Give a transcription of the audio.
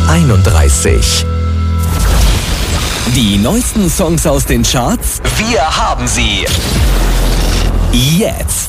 31. Die neuesten Songs aus den Charts? Wir haben sie. Jetzt.